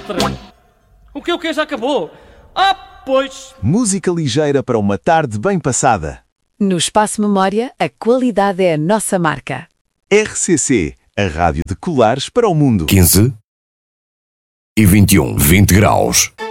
mestre! O que já acabou? Ah, pois! Música ligeira para uma tarde bem passada. No Espaço Memória, a qualidade é a nossa marca. RCC, a rádio de colares para o mundo. 15 e 21, 20 graus.